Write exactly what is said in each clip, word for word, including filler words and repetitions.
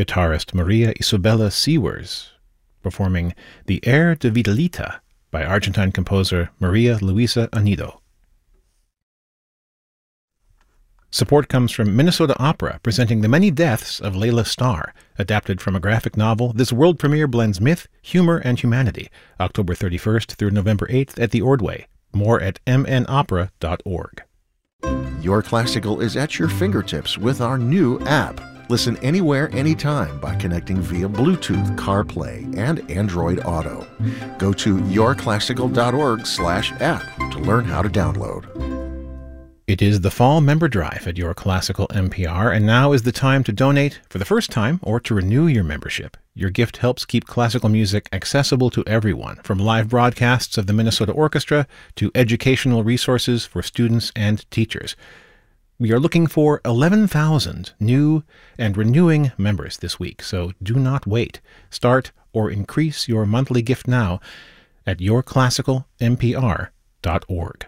guitarist Maria Isabella Sewers, performing the Air de Vitalita by Argentine composer Maria Luisa Anido. Support comes from Minnesota Opera, presenting The Many Deaths of Layla Starr. Adapted from a graphic novel, this world premiere blends myth, humor, and humanity. October thirty-first through November eighth at the Ordway. More at m n opera dot org. Your Classical is at your fingertips with our new app. Listen anywhere, anytime by connecting via Bluetooth, CarPlay, and Android Auto. Go to yourclassical.org slash app to learn how to download. It is the fall member drive at Your Classical N P R, and now is the time to donate for the first time or to renew your membership. Your gift helps keep classical music accessible to everyone, from live broadcasts of the Minnesota Orchestra to educational resources for students and teachers. We are looking for eleven thousand new and renewing members this week, so do not wait. Start or increase your monthly gift now at your classical n p r dot org.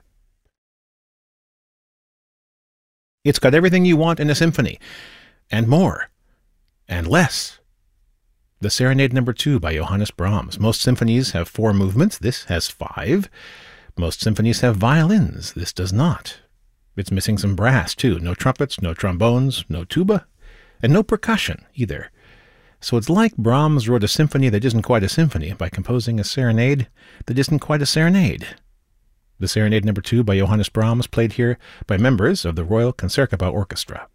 It's got everything you want in a symphony, and more, and less. The Serenade Number Two by Johannes Brahms. Most symphonies have four movements. This has five. Most symphonies have violins. This does not. It's missing some brass, too. No trumpets, no trombones, no tuba, and no percussion, either. So it's like Brahms wrote a symphony that isn't quite a symphony by composing a serenade that isn't quite a serenade. The Serenade Number Two by Johannes Brahms, played here by members of the Royal Concertgebouw Orchestra.